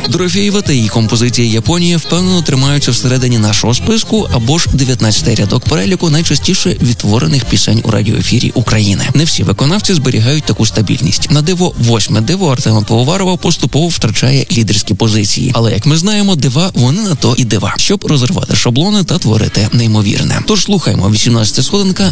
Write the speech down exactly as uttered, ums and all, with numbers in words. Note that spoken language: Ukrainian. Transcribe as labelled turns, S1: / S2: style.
S1: Дорофєєва та її композиція «Японія» впевнено тримаються всередині нашого списку або ж дев'ятнадцятий рядок переліку найчастіше відтворених пісень у радіоефірі України. Не всі виконавці зберігають таку стабільність. На диво, восьме диво Артема Пивоварова поступово втрачає лідерські позиції. Але, як ми знаємо, дива вони на то і дива, щоб розірвати шаблони та творити неймовірне. Тож слухаємо вісімнадцята сходинка